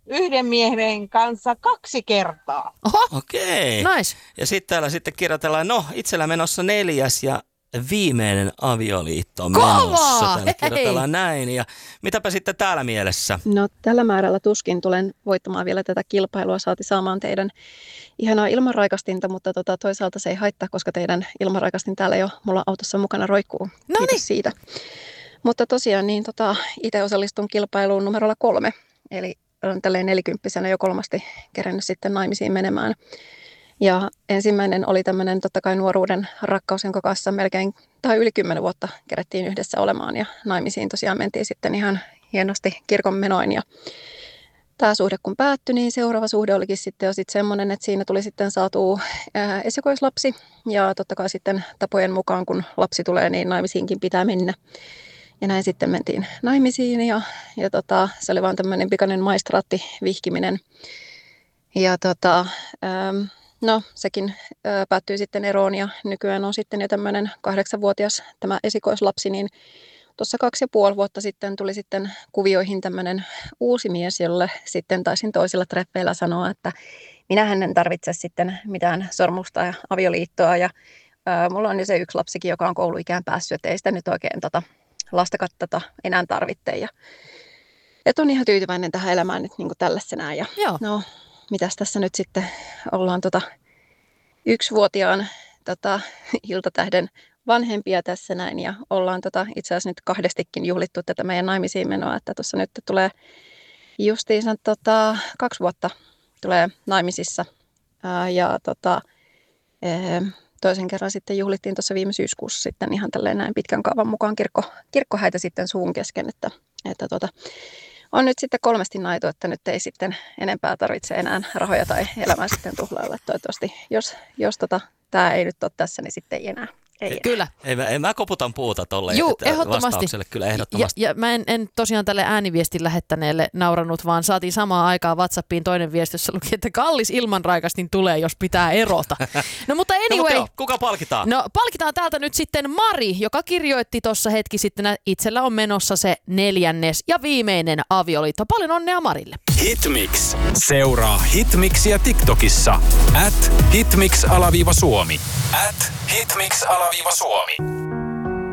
yhden miehen kanssa 2 kertaa. Oho, Okei. nice. Ja sitten täällä sitten kirjoitellaan, itsellä menossa 4. ja viimeinen avioliitto on Kovaa! menossa. Täällä Hei! kirjoitellaan näin. Ja mitäpä sitten täällä mielessä? No tällä määrällä tuskin tulen voittamaan vielä tätä kilpailua, saati saamaan teidän ihanaa ilmanraikastinta, mutta toisaalta se ei haittaa, koska teidän ilmanraikastin täällä jo mulla autossa mukana roikkuu. Kiitos siitä. Mutta tosiaan niin itse osallistun kilpailuun numerolla 3, eli olen tälleen 40-vuotiaana jo 3 kerennyt sitten naimisiin menemään. Ja ensimmäinen oli tämmöinen totta kai nuoruuden rakkaus, jonka kanssa melkein tai yli 10 vuotta kerettiin yhdessä olemaan ja naimisiin tosiaan mentiin sitten ihan hienosti kirkon menoin. Ja tämä suhde kun päättyi, niin seuraava suhde olikin sitten jo sitten semmoinen, että siinä tuli sitten saatu esikoislapsi ja totta kai sitten tapojen mukaan, kun lapsi tulee, niin naimisiinkin pitää mennä. Ja näin sitten mentiin naimisiin ja se oli vaan tämmöinen pikainen maistraattivihkiminen. Ja no sekin päättyi sitten eroon ja nykyään on sitten jo tämmöinen 8-vuotias tämä esikoislapsi, niin tuossa 2,5 vuotta sitten tuli sitten kuvioihin tämmöinen uusi mies, jolle sitten taisin toisilla treffeillä sanoa, että minähän en tarvitse sitten mitään sormusta ja avioliittoa ja mulla on jo se 1 lapsikin, joka on kouluikään päässyt, että ei sitä nyt oikein lastakaan enää tarvitse ja että on ihan tyytyväinen tähän elämään nyt niin kuin tällaisenään ja Joo. no mitäs tässä nyt sitten ollaan 1-vuotiaan iltatähden vanhempia tässä näin ja ollaan itse asiassa nyt 2 juhlittu tätä meidän naimisiin menoa, että tuossa nyt tulee justiinsa 2 vuotta tulee naimisissa ja toisen kerran sitten juhlittiin tuossa viime syyskuussa sitten ihan tälleen näin pitkän kaavan mukaan kirkkohäitä sitten suun kesken, että on nyt sitten 3 naitu, että nyt ei sitten enempää tarvitse enää rahoja tai elämää sitten tuhlailla. Toivottavasti, jos tämä ei nyt ole tässä, niin sitten ei enää. Kyllä. Ei mä koputan puuta tolle vastaukselle kyllä ehdottomasti. Ja mä en tosiaan tälle ääniviestin lähettäneelle nauranut, vaan saatiin samaan aikaan WhatsAppiin toinen viesti, jossa luki, että kallis ilmanraikastin tulee, jos pitää erota. No mutta anyway. No, kuka palkitaan? No palkitaan täältä nyt sitten Mari, joka kirjoitti tuossa hetki sitten, että itsellä on menossa se 4. ja viimeinen avioliitto. Paljon onnea Marille. Hitmix. Seuraa Hitmixiä TikTokissa @hitmix_Suomi. @hitmix_Suomi.